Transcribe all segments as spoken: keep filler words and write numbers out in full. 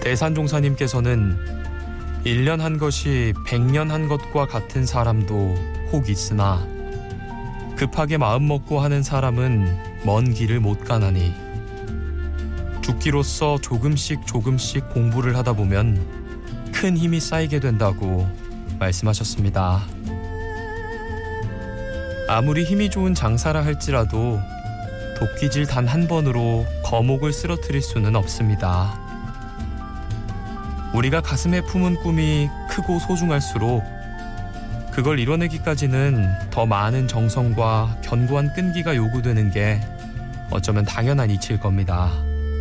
대산종사님께서는 일 년 한 것이 백 년 한 것과 같은 사람도 혹 있으나 급하게 마음 먹고 하는 사람은 먼 길을 못 가나니 죽기로써 조금씩 조금씩 공부를 하다 보면 큰 힘이 쌓이게 된다고 말씀하셨습니다. 아무리 힘이 좋은 장사라 할지라도 도끼질 단 한 번으로 거목을 쓰러뜨릴 수는 없습니다. 우리가 가슴에 품은 꿈이 크고 소중할수록 그걸 이뤄내기까지는 더 많은 정성과 견고한 끈기가 요구되는 게 어쩌면 당연한 이치일 겁니다.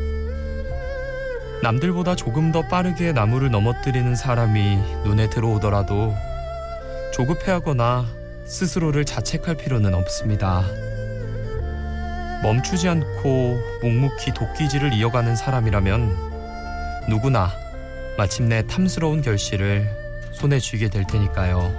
남들보다 조금 더 빠르게 나무를 넘어뜨리는 사람이 눈에 들어오더라도 조급해하거나 스스로를 자책할 필요는 없습니다. 멈추지 않고 묵묵히 도끼질을 이어가는 사람이라면 누구나 마침내 탐스러운 결실을 손에 쥐게 될 테니까요.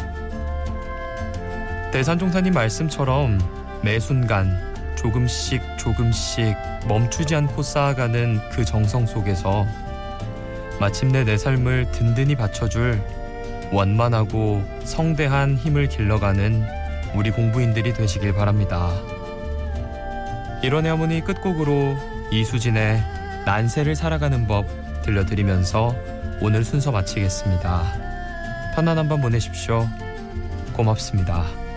대산종사님 말씀처럼 매 순간 조금씩 조금씩 멈추지 않고 쌓아가는 그 정성 속에서 마침내 내 삶을 든든히 받쳐줄 원만하고 성대한 힘을 길러가는 우리 공부인들이 되시길 바랍니다. 일원의 어머니 끝곡으로 이수진의 난세를 살아가는 법 들려드리면서 오늘 순서 마치겠습니다. 편안한 밤 보내십시오. 고맙습니다.